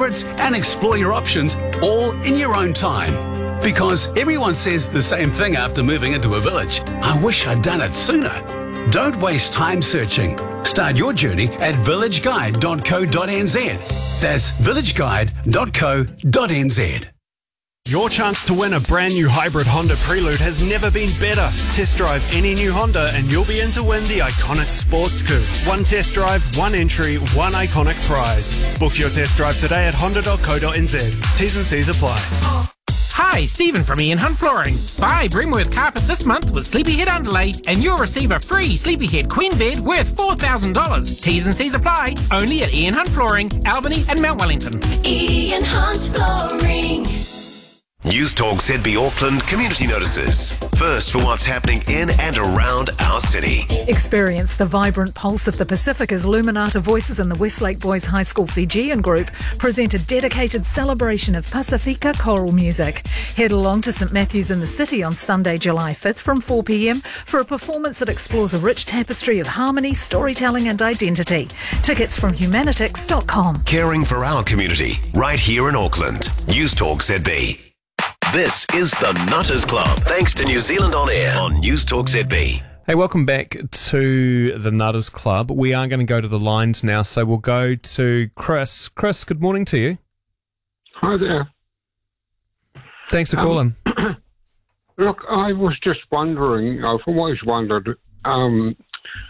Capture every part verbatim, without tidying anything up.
favourites and explore your options all in your own time. Because everyone says the same thing after moving into a village. I wish I'd done it sooner. Don't waste time searching. Start your journey at village guide dot co dot n z. That's village guide dot co dot n z. Your chance to win a brand new hybrid Honda Prelude has never been better. Test drive any new Honda and you'll be in to win the iconic sports coupe. One test drive, one entry, one iconic prize. Book your test drive today at honda dot co dot n z. T's and C's apply. Hi, Stephen from Ian Hunt Flooring. Buy Bremworth Carpet this month with Sleepyhead Underlay and you'll receive a free Sleepyhead Queen Bed worth four thousand dollars. T's and C's apply. Only at Ian Hunt Flooring, Albany and Mount Wellington. Ian Hunt Flooring. News Talk Z B Auckland Community Notices. First for what's happening in and around our city. Experience the vibrant pulse of the Pacific as Luminata Voices and the Westlake Boys High School Fijian Group present a dedicated celebration of Pasifika choral music. Head along to St Matthews in the City on Sunday, July fifth from four p m for a performance that explores a rich tapestry of harmony, storytelling and identity. Tickets from humanitix dot com. Caring for our community, right here in Auckland. News Talk Z B. This is the Nutters Club, thanks to New Zealand On Air on News Talk Z B. Hey, welcome back to the Nutters Club. We are going to go to the lines now, so we'll go to Chris. Chris, good morning to you. Hi there. Thanks for calling. Um, look, I was just wondering, I've always wondered, um,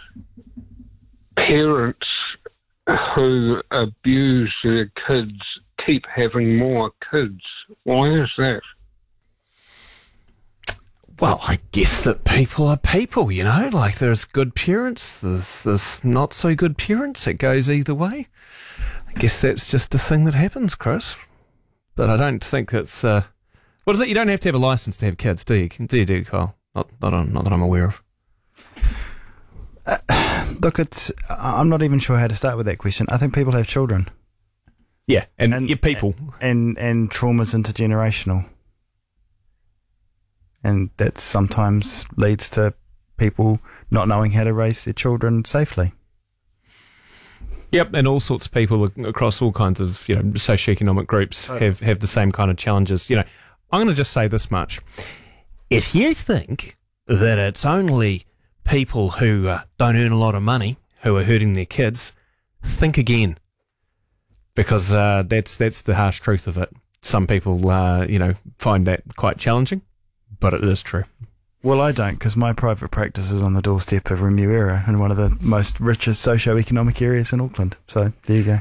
parents who abuse their kids keep having more kids. Why is that? Well, I guess that people are people, you know, like there's good parents, there's, there's not so good parents. It goes either way. I guess that's just a thing that happens, Chris. But I don't think it's, uh, what is it? You don't have to have a license to have kids, do you? Do you, do you, Kyle? Not, not, not that I'm aware of. Uh, look, it's, I'm not even sure how to start with that question. I think people have children. Yeah, and, and you're people. And, and trauma's intergenerational. And that sometimes leads to people not knowing how to raise their children safely. Yep, and all sorts of people across all kinds of, you know, socioeconomic groups have, have the same kind of challenges. You know, I'm going to just say this much. If you think that it's only people who uh, don't earn a lot of money who are hurting their kids, think again. Because uh, that's that's the harsh truth of it. Some people, uh, you know, find that quite challenging, but it is true. Well, I don't, because my private practice is on the doorstep of Remuera in one of the most richest socio-economic areas in Auckland. So there you go.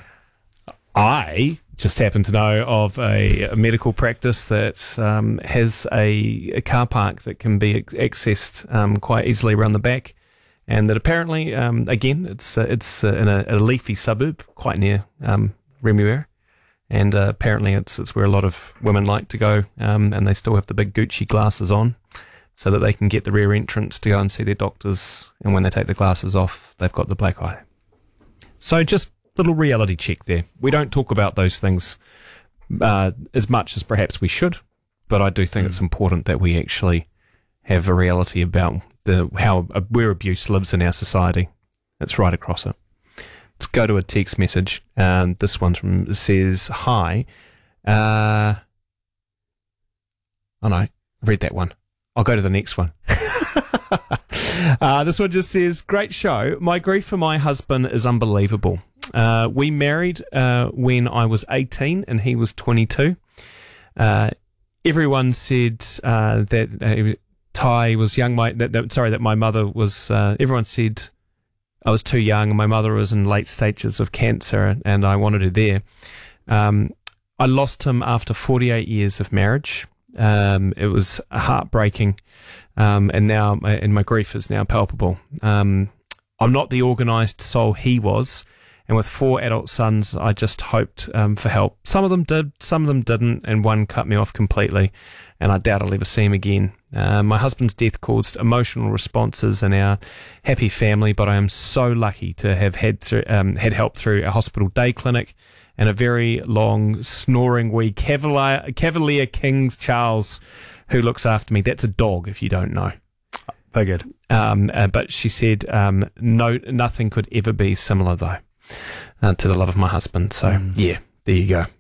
I just happen to know of a, a medical practice that um, has a, a car park that can be accessed um, quite easily around the back, and that apparently, um, again, it's uh, it's uh, in a, a leafy suburb quite near Um, Remuera, and uh, apparently it's it's where a lot of women like to go, um, and they still have the big Gucci glasses on so that they can get the rear entrance to go and see their doctors, and when they take the glasses off, they've got the black eye. So just a little reality check there. We don't talk about those things uh, as much as perhaps we should, but I do think mm. it's important that we actually have a reality about the how uh, where abuse lives in our society. It's right across it. Let's go to a text message. Um, this one from says, hi. Uh, oh, no, I read that one. I'll go to the next one. uh, this one just says, great show. My grief for my husband is unbelievable. Uh, we married uh, when I was eighteen and he was twenty-two. Uh, everyone said uh, that uh, Ty was young. My that, that, Sorry, that my mother was, uh, everyone said I was too young and my mother was in late stages of cancer and I wanted her there. Um, I lost him after forty-eight years of marriage. Um, it was heartbreaking, um, and now my, and my grief is now palpable. Um, I'm not the organised soul he was, and with four adult sons, I just hoped um, for help. Some of them did, some of them didn't, and one cut me off completely, and I doubt I'll ever see him again. Uh, my husband's death caused emotional responses in our happy family, but I am so lucky to have had through, um, had help through a hospital day clinic and a very long, snoring wee Cavalier, Cavalier King's Charles, who looks after me. That's a dog, if you don't know. Very good. Um, uh, but she said, um, no, nothing could ever be similar, though, uh, to the love of my husband. So, mm. yeah, there you go.